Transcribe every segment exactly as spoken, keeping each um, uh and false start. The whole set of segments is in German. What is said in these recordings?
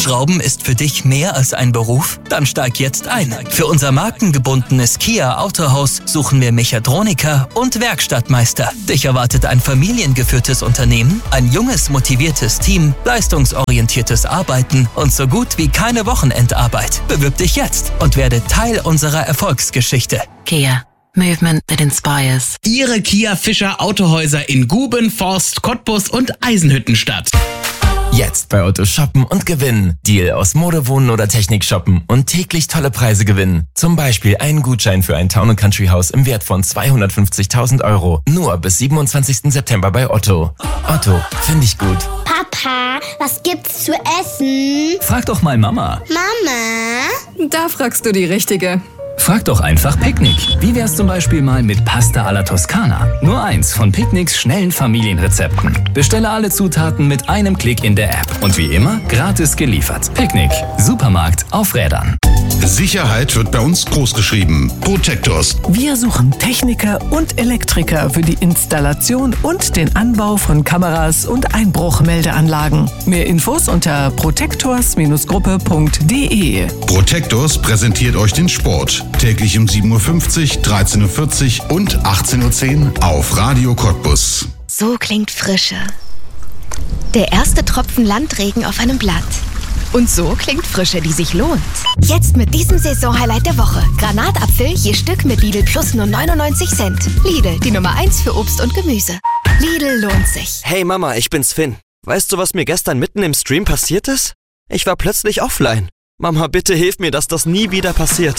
Schrauben ist für dich mehr als ein Beruf? Dann steig jetzt ein. Für unser markengebundenes Kia Autohaus suchen wir Mechatroniker und Werkstattmeister. Dich erwartet ein familiengeführtes Unternehmen, ein junges, motiviertes Team, leistungsorientiertes Arbeiten und so gut wie keine Wochenendarbeit. Bewirb dich jetzt und werde Teil unserer Erfolgsgeschichte. Kia. Movement that inspires. Ihre Kia Fischer Autohäuser in Guben, Forst, Cottbus und Eisenhüttenstadt. Jetzt bei Otto shoppen und gewinnen. Deal aus Mode, Wohnen oder Technik shoppen und täglich tolle Preise gewinnen. Zum Beispiel einen Gutschein für ein Town- und Country-Haus im Wert von zweihundertfünfzigtausend Euro. Nur bis siebenundzwanzigsten September bei Otto. Otto, finde ich gut. Papa, was gibt's zu essen? Frag doch mal Mama. Mama? Da fragst du die Richtige. Frag doch einfach Picknick. Wie wär's zum Beispiel mal mit Pasta alla Toskana? Nur eins von Picknicks schnellen Familienrezepten. Bestelle alle Zutaten mit einem Klick in der App. Und wie immer, gratis geliefert. Picknick. Supermarkt auf Rädern. Sicherheit wird bei uns großgeschrieben. Protectors. Wir suchen Techniker und Elektriker für die Installation und den Anbau von Kameras und Einbruchmeldeanlagen. Mehr Infos unter protectors Gruppe punkt de. Protectors präsentiert euch den Sport. Täglich um sieben Uhr fünfzig, dreizehn Uhr vierzig und achtzehn Uhr zehn auf Radio Cottbus. So klingt Frische. Der erste Tropfen Landregen auf einem Blatt. Und so klingt Frische, die sich lohnt. Jetzt mit diesem Saisonhighlight der Woche. Granatapfel je Stück mit Lidl Plus nur neunundneunzig Cent. Lidl, die Nummer eins für Obst und Gemüse. Lidl lohnt sich. Hey Mama, ich bin's Finn. Weißt du, was mir gestern mitten im Stream passiert ist? Ich war plötzlich offline. Mama, bitte hilf mir, dass das nie wieder passiert.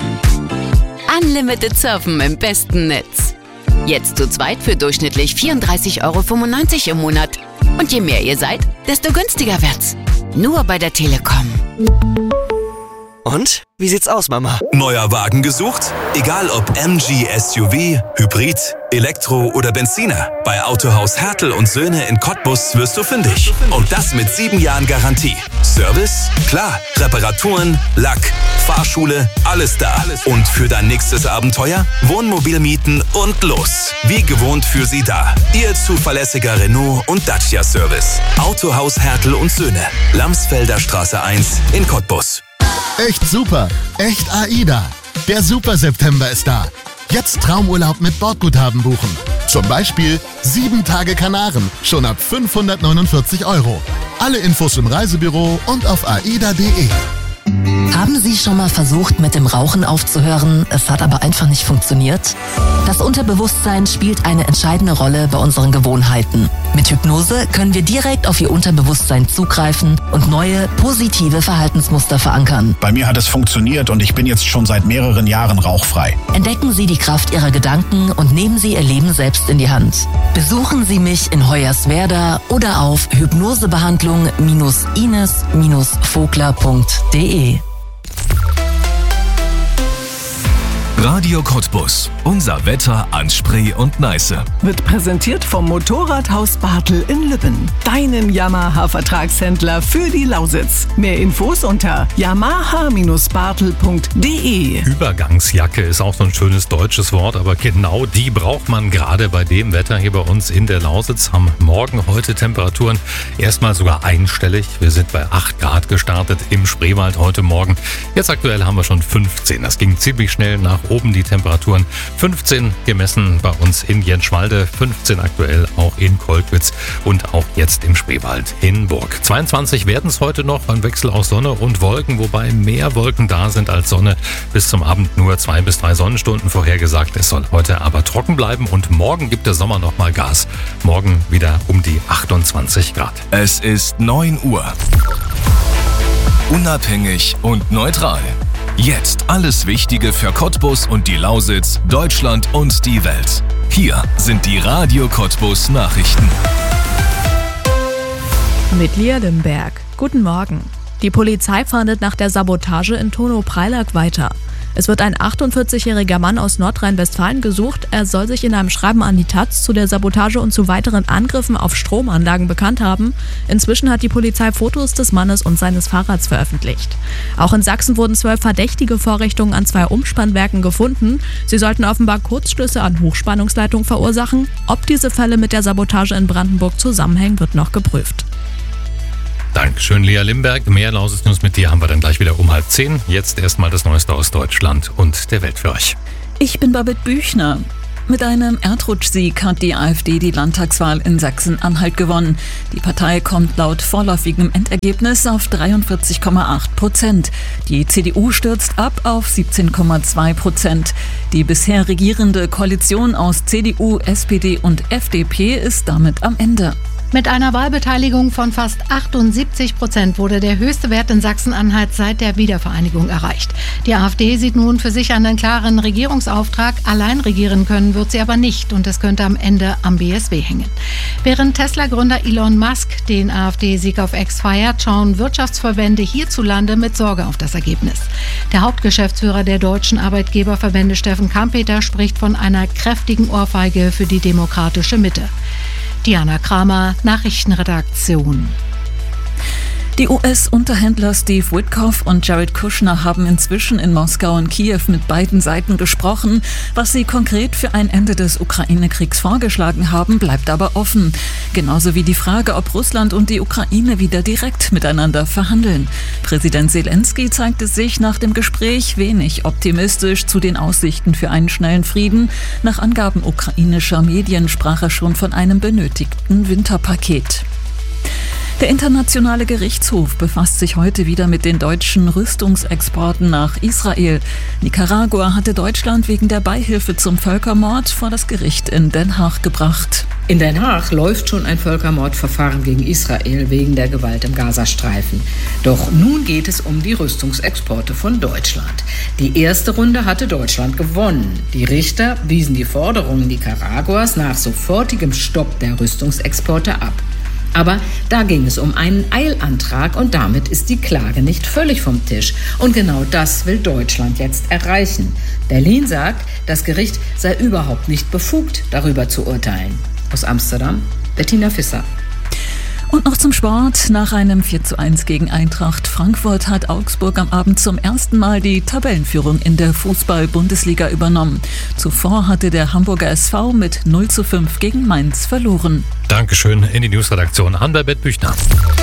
Unlimited Surfen im besten Netz. Jetzt zu zweit für durchschnittlich vierunddreißig Euro fünfundneunzig im Monat. Und je mehr ihr seid, desto günstiger wird's. Nur bei der Telekom. Und? Wie sieht's aus, Mama? Neuer Wagen gesucht? Egal ob M G S U V, Hybrid, Elektro oder Benziner. Bei Autohaus Hertel und Söhne in Cottbus wirst du fündig. Und das mit sieben Jahren Garantie. Service? Klar. Reparaturen, Lack, Fahrschule, alles da. Und für dein nächstes Abenteuer? Wohnmobil mieten und los. Wie gewohnt für sie da. Ihr zuverlässiger Renault und Dacia Service. Autohaus Hertel und Söhne. Lamsfelder Straße eins in Cottbus. Echt super, echt AIDA. Der Super September ist da. Jetzt Traumurlaub mit Bordguthaben buchen. Zum Beispiel sieben Tage Kanaren, schon ab fünfhundertneunundvierzig Euro. Alle Infos im Reisebüro und auf aida punkt de. Haben Sie schon mal versucht, mit dem Rauchen aufzuhören, es hat aber einfach nicht funktioniert? Das Unterbewusstsein spielt eine entscheidende Rolle bei unseren Gewohnheiten. Mit Hypnose können wir direkt auf Ihr Unterbewusstsein zugreifen und neue, positive Verhaltensmuster verankern. Bei mir hat es funktioniert und ich bin jetzt schon seit mehreren Jahren rauchfrei. Entdecken Sie die Kraft Ihrer Gedanken und nehmen Sie Ihr Leben selbst in die Hand. Besuchen Sie mich in Hoyerswerda oder auf hypnosebehandlung Ines Vogler punkt de. Radio Cottbus. Unser Wetter an Spree und Neiße. Wird präsentiert vom Motorradhaus Bartel in Lübben. Deinem Yamaha-Vertragshändler für die Lausitz. Mehr Infos unter yamaha Bartel punkt de. Übergangsjacke ist auch so ein schönes deutsches Wort, aber genau die braucht man gerade bei dem Wetter hier bei uns in der Lausitz. Haben morgen heute Temperaturen erstmal sogar einstellig. Wir sind bei acht Grad gestartet im Spreewald heute Morgen. Jetzt aktuell haben wir schon fünfzehn. Das ging ziemlich schnell nach oben, die Temperaturen. fünfzehn gemessen bei uns in Jenschwalde, fünfzehn aktuell auch in Kolkwitz und auch jetzt im Spreewald in Burg. zweiundzwanzig werden es heute noch, ein Wechsel aus Sonne und Wolken, wobei mehr Wolken da sind als Sonne. Bis zum Abend nur zwei bis drei Sonnenstunden vorhergesagt. Es soll heute aber trocken bleiben und morgen gibt der Sommer nochmal Gas. Morgen wieder um die achtundzwanzig Grad. Es ist neun Uhr. Unabhängig und neutral. Jetzt alles Wichtige für Cottbus und die Lausitz, Deutschland und die Welt. Hier sind die Radio Cottbus Nachrichten. Mit Liedenberg. Guten Morgen. Die Polizei fahndet nach der Sabotage in Tono-Preilack weiter. Es wird ein achtundvierzigjähriger Mann aus Nordrhein-Westfalen gesucht. Er soll sich in einem Schreiben an die Taz zu der Sabotage und zu weiteren Angriffen auf Stromanlagen bekannt haben. Inzwischen hat die Polizei Fotos des Mannes und seines Fahrrads veröffentlicht. Auch in Sachsen wurden zwölf verdächtige Vorrichtungen an zwei Umspannwerken gefunden. Sie sollten offenbar Kurzschlüsse an Hochspannungsleitungen verursachen. Ob diese Fälle mit der Sabotage in Brandenburg zusammenhängen, wird noch geprüft. Danke. Dankeschön, Lea Limberg. Mehr Lausitz-News mit dir haben wir dann gleich wieder um halb zehn. Jetzt erstmal das Neueste aus Deutschland und der Welt für euch. Ich bin Babette Büchner. Mit einem Erdrutschsieg hat die AfD die Landtagswahl in Sachsen-Anhalt gewonnen. Die Partei kommt laut vorläufigem Endergebnis auf dreiundvierzig Komma acht Prozent. Die C D U stürzt ab auf siebzehn Komma zwei Prozent. Die bisher regierende Koalition aus C D U, S P D und F D P ist damit am Ende. Mit einer Wahlbeteiligung von fast achtundsiebzig Prozent wurde der höchste Wert in Sachsen-Anhalt seit der Wiedervereinigung erreicht. Die AfD sieht nun für sich einen klaren Regierungsauftrag. Allein regieren können wird sie aber nicht und es könnte am Ende am B S W hängen. Während Tesla-Gründer Elon Musk den AfD-Sieg auf X feiert, schauen Wirtschaftsverbände hierzulande mit Sorge auf das Ergebnis. Der Hauptgeschäftsführer der deutschen Arbeitgeberverbände, Steffen Kampeter, spricht von einer kräftigen Ohrfeige für die demokratische Mitte. Diana Kramer, Nachrichtenredaktion. Die U S-Unterhändler Steve Witkoff und Jared Kushner haben inzwischen in Moskau und Kiew mit beiden Seiten gesprochen. Was sie konkret für ein Ende des Ukraine-Kriegs vorgeschlagen haben, bleibt aber offen. Genauso wie die Frage, ob Russland und die Ukraine wieder direkt miteinander verhandeln. Präsident Zelensky zeigte sich nach dem Gespräch wenig optimistisch zu den Aussichten für einen schnellen Frieden. Nach Angaben ukrainischer Medien sprach er schon von einem benötigten Winterpaket. Der Internationale Gerichtshof befasst sich heute wieder mit den deutschen Rüstungsexporten nach Israel. Nicaragua hatte Deutschland wegen der Beihilfe zum Völkermord vor das Gericht in Den Haag gebracht. In Den Haag läuft schon ein Völkermordverfahren gegen Israel wegen der Gewalt im Gazastreifen. Doch nun geht es um die Rüstungsexporte von Deutschland. Die erste Runde hatte Deutschland gewonnen. Die Richter wiesen die Forderungen Nicaraguas nach sofortigem Stopp der Rüstungsexporte ab. Aber da ging es um einen Eilantrag und damit ist die Klage nicht völlig vom Tisch. Und genau das will Deutschland jetzt erreichen. Berlin sagt, das Gericht sei überhaupt nicht befugt, darüber zu urteilen. Aus Amsterdam, Bettina Fisser. Und noch zum Sport. Nach einem vier zu eins gegen Eintracht Frankfurt hat Augsburg am Abend zum ersten Mal die Tabellenführung in der Fußball-Bundesliga übernommen. Zuvor hatte der Hamburger S V mit null zu fünf gegen Mainz verloren. Dankeschön in die Newsredaktion an Babette Büchner.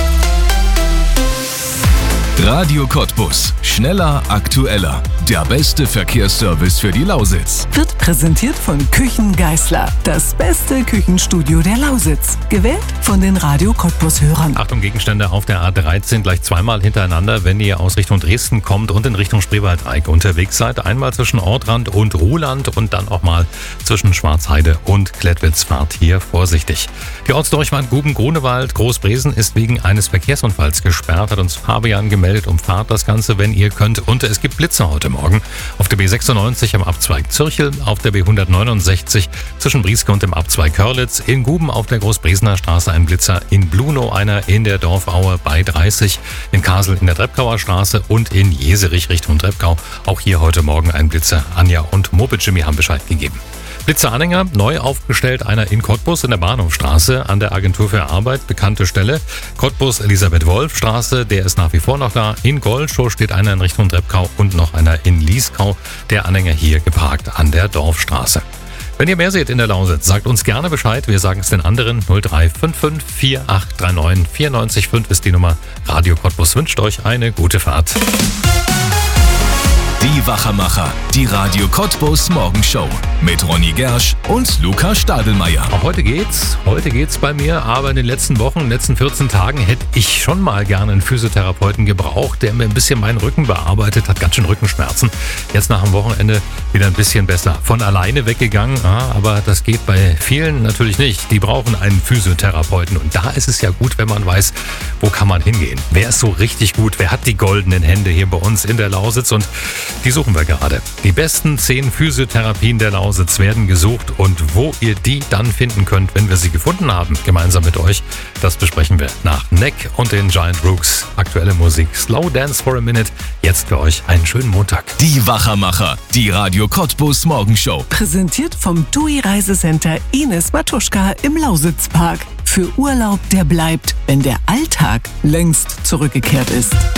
Radio Cottbus. Schneller, aktueller. Der beste Verkehrsservice für die Lausitz. Wird präsentiert von Küchen Geisler. Das beste Küchenstudio der Lausitz. Gewählt von den Radio Cottbus-Hörern. Achtung, Gegenstände auf der A dreizehn gleich zweimal hintereinander, wenn ihr aus Richtung Dresden kommt und in Richtung Spreewaldreieck unterwegs seid. Einmal zwischen Ortrand und Ruhland und dann auch mal zwischen Schwarzheide und Klettwitz. Fahrt hier vorsichtig. Die Ortsdurchfahrt Guben-Grunewald Großbresen ist wegen eines Verkehrsunfalls gesperrt, hat uns Fabian gemeldet. Umfahrt das Ganze, wenn ihr könnt. Und es gibt Blitze heute Morgen auf der B sechsundneunzig am Abzweig Zürchel, auf der B hundertneunundsechzig zwischen Brieske und dem Abzweig Körlitz, in Guben auf der Großbresener Straße ein Blitzer, in Blunow einer in der Dorfaue bei dreißig, in Kasel in der Treppgauer Straße und in Jeserich Richtung Treppgau. Auch hier heute Morgen ein Blitzer. Anja und Moped Jimmy haben Bescheid gegeben. Blitzeranhänger, neu aufgestellt, einer in Cottbus in der Bahnhofstraße an der Agentur für Arbeit, bekannte Stelle. Cottbus Elisabeth-Wolf-Straße, der ist nach wie vor noch da. In Goldschow steht einer in Richtung Treppkau und noch einer in Lieskau. Der Anhänger hier geparkt an der Dorfstraße. Wenn ihr mehr seht in der Lausitz, sagt uns gerne Bescheid. Wir sagen es den anderen. null drei fünf fünf vier acht drei neun vier neun fünf ist die Nummer. Radio Cottbus wünscht euch eine gute Fahrt. Die Wachermacher, die Radio Cottbus Morgenshow mit Ronny Gersch und Luca Stadelmeier. Auch heute geht's, heute geht's bei mir, aber in den letzten Wochen, in den letzten vierzehn Tagen hätte ich schon mal gerne einen Physiotherapeuten gebraucht, der mir ein bisschen meinen Rücken bearbeitet, hat ganz schön Rückenschmerzen. Jetzt nach dem Wochenende wieder ein bisschen besser. Von alleine weggegangen, aber das geht bei vielen natürlich nicht. Die brauchen einen Physiotherapeuten und da ist es ja gut, wenn man weiß, wo kann man hingehen. Wer ist so richtig gut, wer hat die goldenen Hände hier bei uns in der Lausitz und die suchen wir gerade. Die besten zehn Physiotherapien der Lausitz werden gesucht und wo ihr die dann finden könnt, wenn wir sie gefunden haben, gemeinsam mit euch, das besprechen wir nach Neck und den Giant Rooks. Aktuelle Musik, Slow Dance for a Minute. Jetzt für euch einen schönen Montag. Die Wachermacher, die Radio Cottbus Morgenshow. Präsentiert vom T U I Reisecenter Ines Matuschka im Lausitzpark. Für Urlaub, der bleibt, wenn der Alltag längst zurückgekehrt ist.